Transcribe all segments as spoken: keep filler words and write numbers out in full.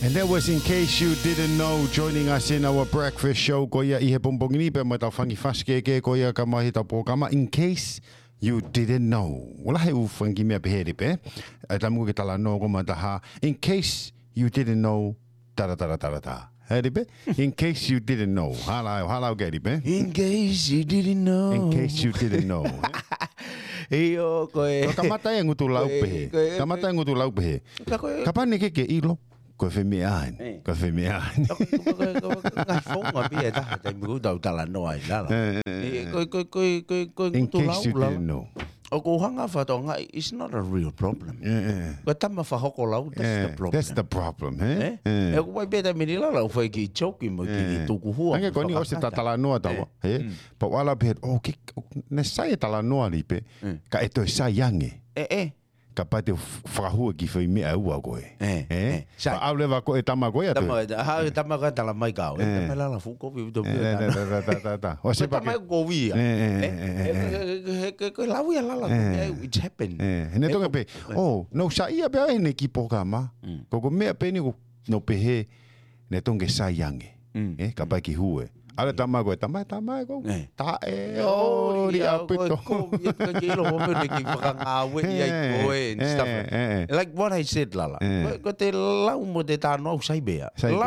And that was In Case You Didn't Know, joining us in our breakfast show. Koia ihe pompongini pe mo tau fangi faskeke koia ka mai tau programa In Case You Didn't Know. Wala he u fangi mea peheri pe. Ai tamu ke tala no ko mataha. In case you didn't know, tara tara tara ta. Heri pe? In case you didn't know. Hala hala ke pe. In case you didn't know. In case you didn't know. Iyo koe. Ko kamata e ngutu lau pe. Kamata e ngutu lau pe. Kapane ke ke ilo. Ko fe me an. Ko fe me an. Ngai fonga bia ta ta mi tau tala no ai la. Ko ko ko ko ko In tu case you lau. didn't know. O ko hanga fa tonga it's not a real problem. Yeah. Ko tama fa hoko lau that's Yeah, the problem. that's the problem, eh? E ko vai beta mi la la fa ki choki mo ki tu ku hua. Ange koni o se tatala noa tawa, he? Pa wala pe, o ki, ne sai tala noa li pe, ka e toi sai yange, Eh eh. ka pa te whahua ki whai mea ua koe. Eh, eh, sai. Pa au lewa ko e tama koe atu. Tama ha tama ka tala mai ka. Tama la la fu ko vi do. Ta ta ta ta ta. O se pa Tama ke. ko vi. Eh, Eh ko la wi la la. It happened. Eh, ne tonga pe, oh, no sa ia pe ai ne ki poka ma. Ko ko mea pe ni ko no pe he, ne tonga sai yange. Eh, ka pa ki hue. Ale tama koe, tama tama ko. Ta e o ri a pito. Ko ka ki lo mo ne ki fa nga we ia ko and stuff. Like what I said lala. Ko te lau mo te ta no sai bea.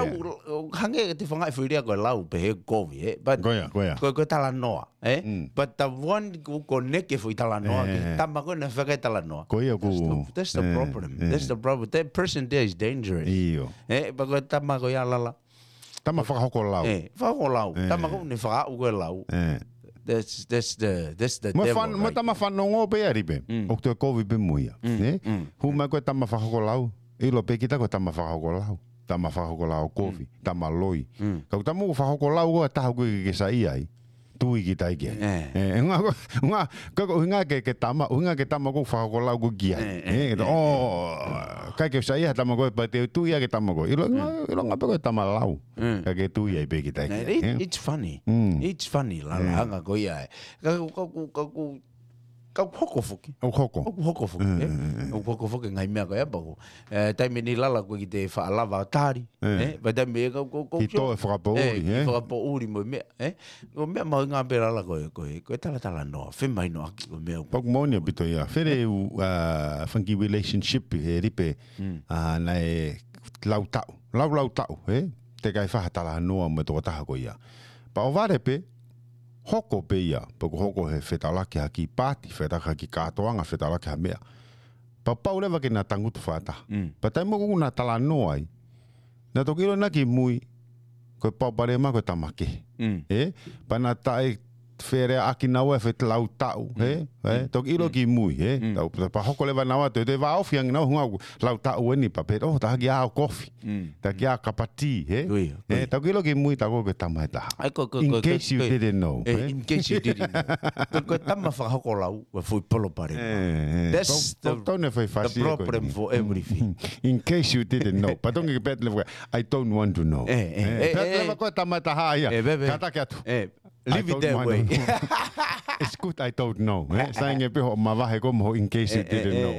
Lau hange te fa nga furia ko lau pe he ko vi eh. But Goia, goia. ko ko tala noa, eh? But the one ko ko ne ke fu tala noa, tama ko na fa ka tala noa. Goia ko. That's the problem. That's the problem. That person there is dangerous. Iyo. Eh, ba ko tama ko ya lala. Tama whakahoko lau. Eh, fa ko lau. Tama ko ne fa u ko lau. Eh. That's that's the that's the Mo devil. fan mo right? tama whanongo pe ari pe. O te COVID pe muia. Ne? Hu mai koe tama whakahoko lau. Ilo pe kita koe tama whakahoko lau. Tama whakahoko lau COVID. Tama loi. Kau tamu whakahoko lau koe tahu koe ke sa iai. Tui ki tai ke. Eh, nga nga ko nga ke ke tama, nga ke tama ko whakahoko lau ko gia. Eh, oh, kai ke sa ia tama koe pa te tui ke tama koe. Ilo nga ilo nga pe koe tama lau. Ka ke tui ai pe ki tai ke. It, it's funny. It's funny la la nga ko ia. Ka ko ko ko ka hoko fuki. O hoko. O hoko fuki. O hoko fuki ngai mea ko ia pa ko. Eh tai me ni lala ko ki te fa lava tari. Eh, ba tai me ko ko ko. Ki to e whakapauri, eh? Eh, whakapauri mo mea, eh. Ko mea mo ngā pera la ko ko ko tala tala no. Fe mai no aki ko mea. Pak monia pito ia. Fere u funky relationship he ripe a nai lau tau. Lau lau tau, eh? Te kai whahatala noa me tō taha ko ia. Pa o vare pe, hoko pe ia. Pako hoko he whetalaki haki pāti, whetaka ki kātoanga, whetalaki ha mea. Pa pau lewa ke nā tangutu whata. Pa taimo kuku nā tala noa ai. Nā tokiro na ki mui, koe pau pare ma koe tamake. Eh? Pa nā tae where aki naua e whet lau tau, he? Eh? Tok ilo ki mui, he? Tau pa hoko lewa naua te te wā ofi ang nau hunga lau tau eni pa pet, oh, taha ki ao kofi, taha ki ao kapati, he? Eh, tau ilo ki mui tako ke tamai taha. In case you didn't know. In case you didn't know. Ko tama wha hoko lau, wa fui polo pare. That's the, the problem for everything. In case you didn't know. Pa tongi ki pet lewa, I don't want to know. Eh, eh, Pet eh, lewa koe tamai taha ia. Eh, bebe. Kata ki atu. Eh, I leave it don't that want way. to know. It's good I don't know. Eh? Sayang e peho mawahe ko mo in case you didn't know.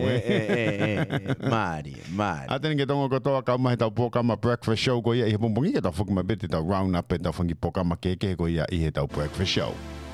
Eh? Mari, mari. Atene ke tongo kotoa ka mai tau pokama breakfast show ko ia i he pompongi ke tau whukumabete tau round up e tau whangi pokama keke ko ia i he tau breakfast show.